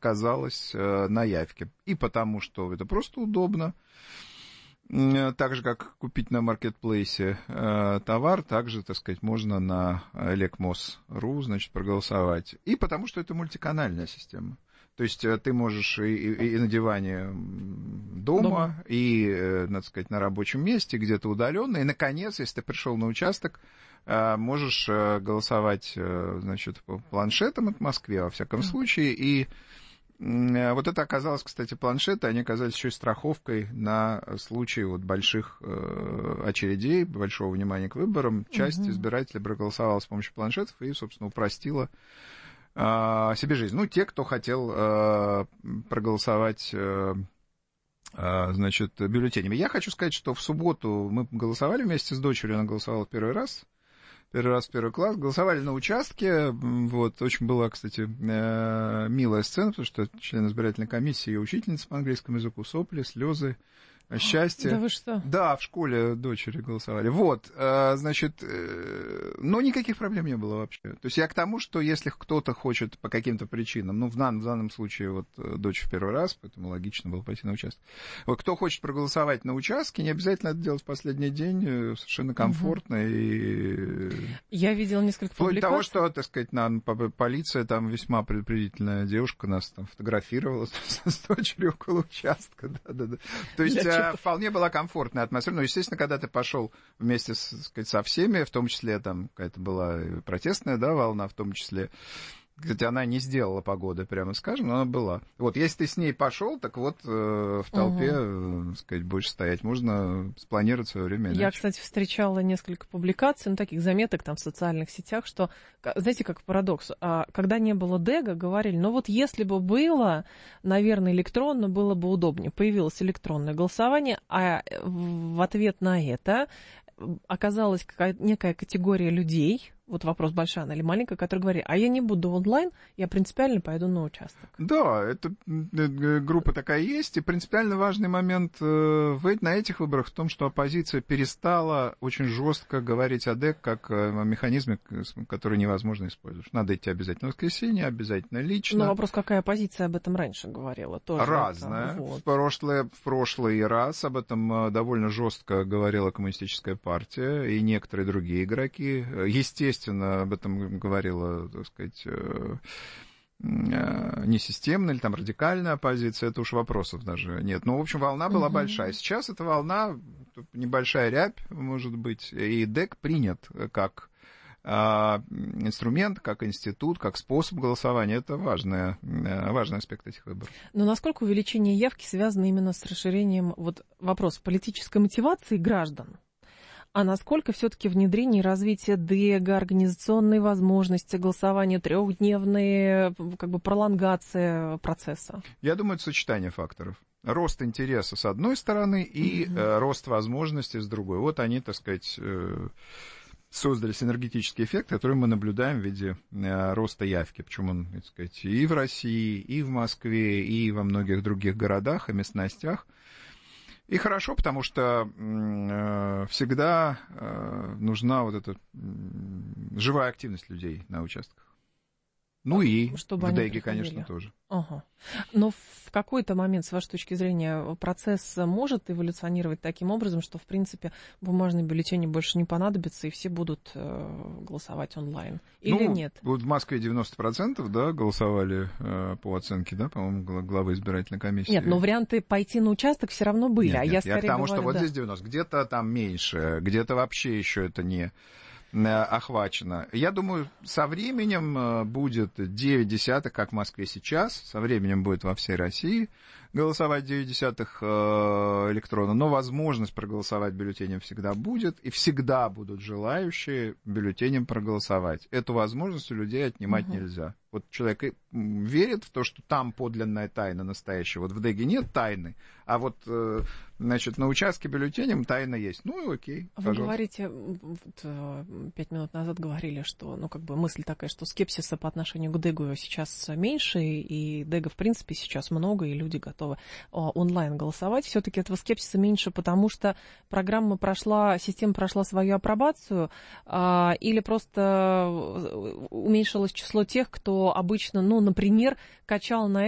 сказалось на явке. И потому, что это просто удобно. Так же, как купить на маркетплейсе товар, также, так сказать, можно на elecmos.ru, значит, проголосовать. И потому, что это мультиканальная система. То есть ты можешь и на диване дома, и, надо сказать, на рабочем месте, где-то удаленно. И, наконец, если ты пришел на участок, можешь голосовать, значит, по планшетам, это в Москве, во всяком случае. И вот это оказалось, кстати, планшеты, они оказались еще и страховкой на случай вот больших очередей, большого внимания к выборам. Часть избирателей проголосовала с помощью планшетов и, собственно, упростила себе жизнь. Ну, те, кто хотел проголосовать, значит, бюллетенями. Я хочу сказать, что в субботу мы голосовали вместе с дочерью, она голосовала первый раз в первый класс, голосовали на участке, вот, очень была, кстати, милая сцена, потому что член избирательной комиссии и учительница по английскому языку, сопли, слезы, счастье. Да вы что? Да, в школе дочери голосовали. Вот, значит, но никаких проблем не было вообще. То есть я к тому, что если кто-то хочет по каким-то причинам, ну, в данном случае вот дочь в первый раз, поэтому логично было пойти на участок. Вот кто хочет проголосовать на участке, не обязательно это делать в последний день, совершенно комфортно и... Я видела несколько публикаций. Вплоть до того, что, так сказать, полиция там весьма предупредительная девушка нас там фотографировала с дочерью около участка, да-да-да. То есть вполне была комфортная атмосфера. Ну, естественно, когда ты пошел вместе, так сказать, со всеми, в том числе там какая-то была протестная, да, волна, в том числе, кстати, она не сделала погоды, прямо скажем, но она была. Вот, если ты с ней пошел, так вот в толпе, так сказать, будешь стоять. Можно спланировать свое время иначе. Я, кстати, встречала несколько публикаций, ну, таких заметок там в социальных сетях, что, знаете, как парадокс, когда не было Дега, говорили, ну, вот если бы было, наверное, электронно, было бы удобнее. Появилось электронное голосование, а в ответ на это оказалась некая категория людей, вот вопрос, большая она или маленькая, которые говорят, а я не буду онлайн, я принципиально пойду на участок. Да, это группа такая есть, и принципиально важный момент на этих выборах в том, что оппозиция перестала очень жестко говорить о ДЭК как о механизме, который невозможно использовать. Надо идти обязательно в воскресенье, обязательно лично. Но вопрос, какая оппозиция об этом раньше говорила? Тоже разная. Вот. В прошлый раз об этом довольно жестко говорила Коммунистическая партия и некоторые другие игроки. Естественно, об этом говорила, так сказать, несистемная или там радикальная оппозиция, это уж вопросов даже нет. Но, в общем, волна была большая. Сейчас эта волна, небольшая рябь, может быть, и ДЭК принят как инструмент, как институт, как способ голосования. Это важный аспект этих выборов. Но насколько увеличение явки связано именно с расширением, вот вопрос политической мотивации граждан? А насколько все-таки внедрение и развитие ДЭГа, организационные возможности голосования, трехдневные, как бы пролонгация процесса? Я думаю, это сочетание факторов. Рост интереса с одной стороны и рост возможностей с другой. Вот они, так сказать, создали синергетический эффект, который мы наблюдаем в виде роста явки. Причем он, так сказать, и в России, и в Москве, и во многих других городах и местностях. И хорошо, потому что всегда нужна вот эта живая активность людей на участках. Ну и чтобы в ДЭГе, конечно, тоже. Ага. Но в какой-то момент, с вашей точки зрения, процесс может эволюционировать таким образом, что, в принципе, бумажные бюллетени больше не понадобятся, и все будут голосовать онлайн? Или нет? Вот в Москве 90%, да, голосовали по оценке, да, по-моему, главы избирательной комиссии. Нет, но варианты пойти на участок все равно были. Нет, я к тому, что вот здесь 90%, где-то там меньше, где-то вообще еще это не охвачено. Я думаю, со временем будет 9 десятых, как в Москве сейчас, со временем будет во всей России голосовать 9 десятых электронно, но возможность проголосовать бюллетенем всегда будет, и всегда будут желающие бюллетенем проголосовать. Эту возможность у людей отнимать нельзя. Вот человек верит в то, что там подлинная тайна настоящая. Вот в ДЭГе нет тайны, а вот, значит, на участке бюллетенем тайна есть. Ну, окей, Вы пожалуйста. говорите, вот, 5 минут назад говорили, что, ну, как бы мысль такая, что скепсиса по отношению к ДЭГу сейчас меньше, и ДЭГа, в принципе, сейчас много, и люди готовы онлайн голосовать. Все-таки этого скепсиса меньше, потому что система прошла свою апробацию, или просто уменьшилось число тех, кто обычно, ну, например, качал на